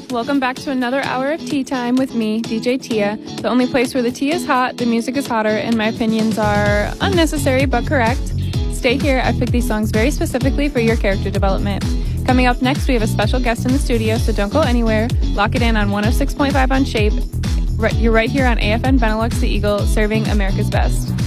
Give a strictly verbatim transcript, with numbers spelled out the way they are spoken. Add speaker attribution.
Speaker 1: Welcome back to another hour of Tea Time with me, D J Tia, the only place where the tea is hot, the music is hotter, and my opinions are unnecessary but correct. Stay here, I've picked these songs very specifically for your character development. Coming up next, we have a special guest in the studio, so don't go anywhere. Lock it in on one oh six point five on Shape. You're right here on A F N Benelux The Eagle, serving America's best.